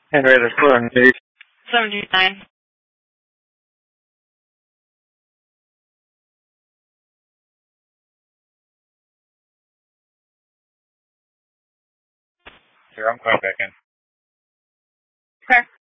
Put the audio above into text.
Henrietta Square, indeed. 79. Sure, I'm coming back in. Okay.